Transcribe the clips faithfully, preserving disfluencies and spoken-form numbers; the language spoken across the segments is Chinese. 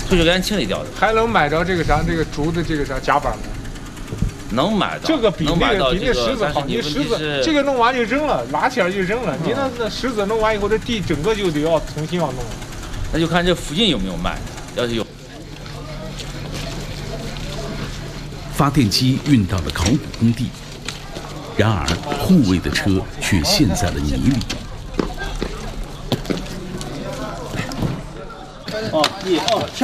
会是给人清理掉的。 还能买着这个啥，这个竹的这个啥夹板吗？ 能买到， 这个比那个比那石子好， 你石子这个弄完就扔了，拿起来就扔了。你那那石子弄完以后，这地整个就得要重新要弄了。 那就看这附近有没有卖，要是有。 发电机运到了考古工地，然而护卫的车却陷在了泥里。 哦，一二去。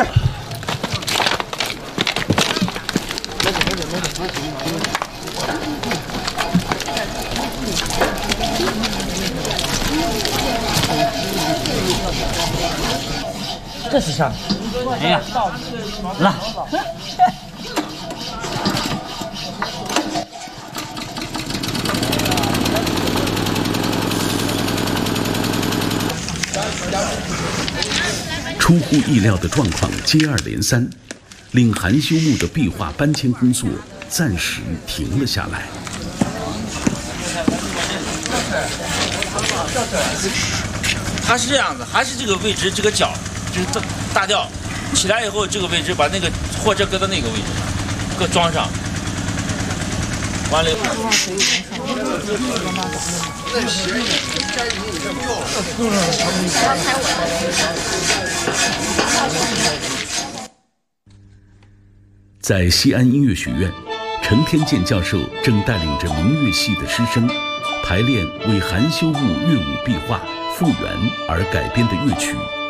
这是啥？哎呀，来。 出乎意料的状况接二连三，令含羞墓的壁画搬迁工作暂时停了下来。 它是这样子，还是这个位置，这个角就是大大吊起来以后，这个位置把那个货车搁到那个位置上，搁装上。完了以后。 在西安音乐学院，陈天健教授正带领着民乐系的师生排练为含羞墓乐舞壁画复原而改编的乐曲《